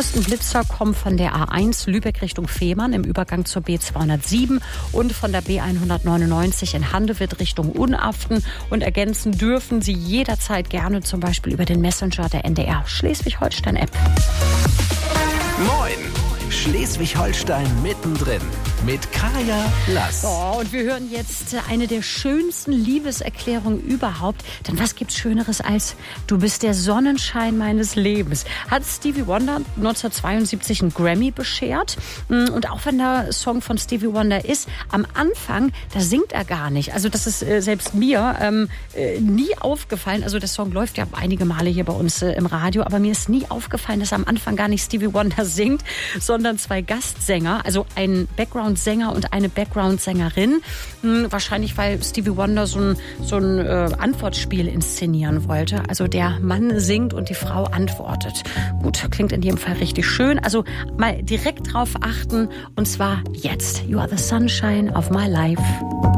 Pfostenblitzer kommen von der A1 Lübeck Richtung Fehmarn im Übergang zur B207 und von der B199 in Handewitt Richtung Unaften. Und ergänzen dürfen Sie jederzeit gerne zum Beispiel über den Messenger der NDR Schleswig-Holstein-App. Moin! Schleswig-Holstein mittendrin mit Kaya Lass. Oh, und wir hören jetzt eine der schönsten Liebeserklärungen überhaupt. Denn was gibt's Schöneres als "Du bist der Sonnenschein meines Lebens"? Hat Stevie Wonder 1972 einen Grammy beschert. Und auch wenn der Song von Stevie Wonder ist, am Anfang, da singt er gar nicht. Also das ist selbst mir nie aufgefallen. Also der Song läuft ja einige Male hier bei uns im Radio, aber mir ist nie aufgefallen, dass am Anfang gar nicht Stevie Wonder singt, sondern zwei Gastsänger, also ein Background-Sänger und eine Background-Sängerin. Wahrscheinlich, weil Stevie Wonder so ein Antwortspiel inszenieren wollte. Also der Mann singt und die Frau antwortet. Gut, klingt in jedem Fall richtig schön. Also mal direkt drauf achten und zwar jetzt. You are the sunshine of my life.